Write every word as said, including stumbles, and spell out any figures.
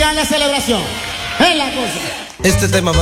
sigan la celebración. Es la cosa. Este tema va